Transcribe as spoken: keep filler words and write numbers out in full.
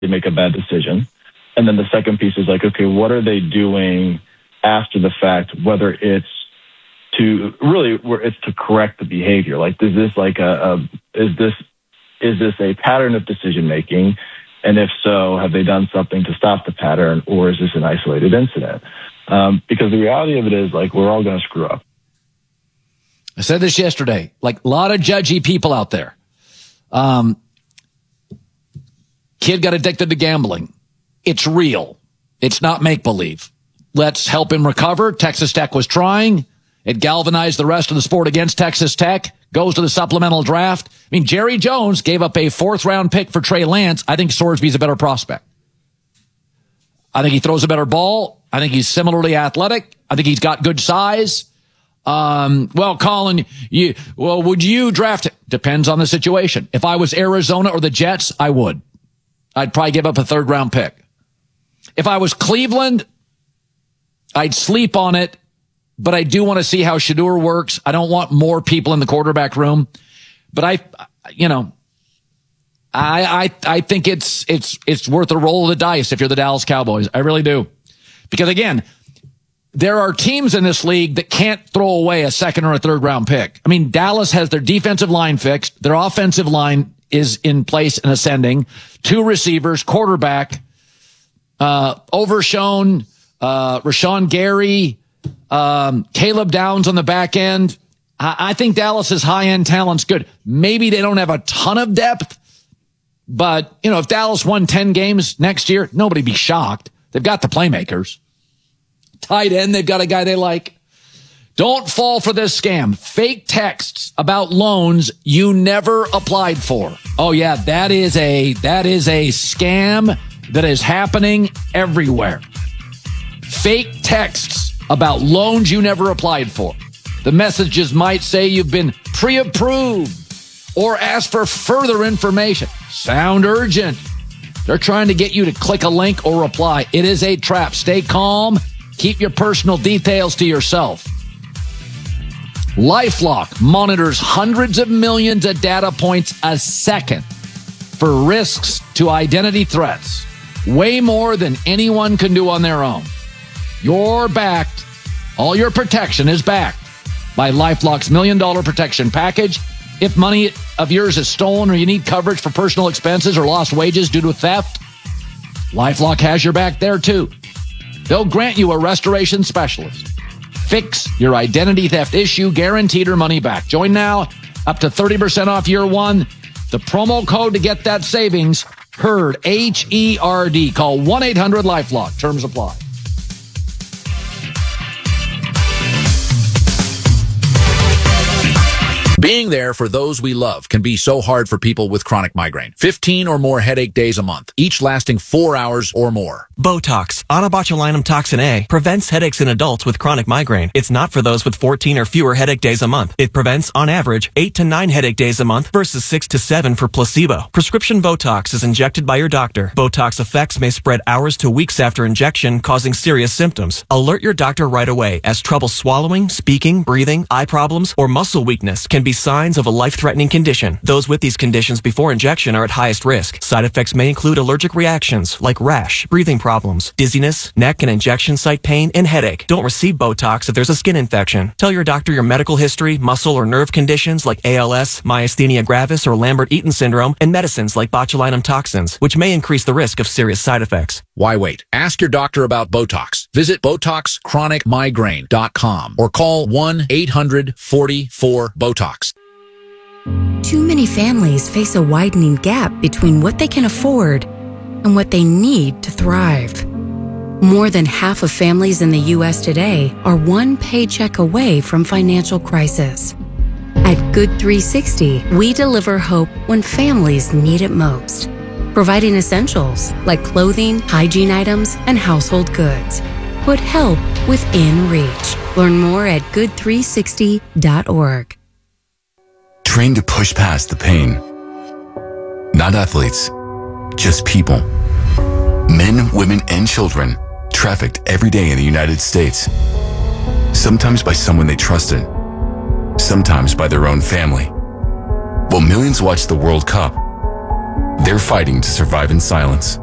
they make a bad decision. And then the second piece is like, okay, what are they doing after the fact, whether it's to really, where it's to correct the behavior. Like, is this like a, a is this, is this a pattern of decision making? And if so, have they done something to stop the pattern, or is this an isolated incident? Um, because the reality of it is, like, we're all going to screw up. I said this yesterday, like a lot of judgy people out there. Um, kid got addicted to gambling. It's real. It's not make-believe. Let's help him recover. Texas Tech was trying. It galvanized the rest of the sport against Texas Tech. Goes to the supplemental draft. I mean, Jerry Jones gave up a fourth-round pick for Trey Lance. I think Sorsby's a better prospect. I think he throws a better ball. I think he's similarly athletic. I think he's got good size. Um, well, Colin, you, well, would you draft it? Depends on the situation. If I was Arizona or the Jets, I would. I'd probably give up a third round pick. If I was Cleveland, I'd sleep on it, but I do want to see how Shedeur works. I don't want more people in the quarterback room, but I, you know, I, I, I think it's, it's, it's worth a roll of the dice if you're the Dallas Cowboys. I really do. Because again, there are teams in this league that can't throw away a second or a third round pick. I mean, Dallas has their defensive line fixed. Their offensive line is in place and ascending. Two receivers, quarterback, uh, Overshown, uh, Rashawn Gary, um, Caleb Downs on the back end. I, I think Dallas's high end talent's good. Maybe they don't have a ton of depth, but you know, if Dallas won ten games next year, nobody'd be shocked. They've got the playmakers. Tight end, they've got a guy they like. Don't fall for this scam. Fake texts about loans you never applied for. Oh yeah, that is a, that is a scam that is happening everywhere. Fake texts about loans you never applied for. The messages might say you've been pre-approved or ask for further information. Sound urgent. They're trying to get you to click a link or reply. It is a trap. Stay calm. Keep your personal details to yourself. LifeLock monitors hundreds of millions of data points a second for risks to identity threats. Way more than anyone can do on their own. You're backed. All your protection is backed by LifeLock's million dollar protection package. If money of yours is stolen or you need coverage for personal expenses or lost wages due to theft, LifeLock has your back there too. They'll grant you a restoration specialist. Fix your identity theft issue, guaranteed or money back. Join now, up to thirty percent off year one. The promo code to get that savings, HERD, H E R D. Call one eight hundred LifeLock. Terms apply. Being there for those we love can be so hard for people with chronic migraine. fifteen or more headache days a month, each lasting four hours or more. Botox, onabotulinum toxin A, prevents headaches in adults with chronic migraine. It's not for those with fourteen or fewer headache days a month. It prevents, on average, eight to nine headache days a month versus six to seven for placebo. Prescription Botox is injected by your doctor. Botox effects may spread hours to weeks after injection, causing serious symptoms. Alert your doctor right away, as trouble swallowing, speaking, breathing, eye problems, or muscle weakness can be signs of a life-threatening condition. Those with these conditions before injection are at highest risk. Side effects may include allergic reactions like rash, breathing problems, dizziness, neck and injection site pain, and headache. Don't receive Botox if there's a skin infection. Tell your doctor your medical history, muscle or nerve conditions like A L S, myasthenia gravis, or Lambert-Eaton syndrome, and medicines like botulinum toxins, which may increase the risk of serious side effects. Why wait? Ask your doctor about Botox. Visit Botox Chronic Migraine dot com or call one eight hundred forty-four BOTOX. Too many families face a widening gap between what they can afford and what they need to thrive. More than half of families in the U S today are one paycheck away from financial crisis. At Good three sixty, we deliver hope when families need it most, providing essentials like clothing, hygiene items, and household goods. Put help within reach. Learn more at good three sixty dot org. Trained to push past the pain. Not athletes, just people. Men, women, and children trafficked every day in the United States. Sometimes by someone they trusted, sometimes by their own family. While millions watch the World Cup, they're fighting to survive in silence.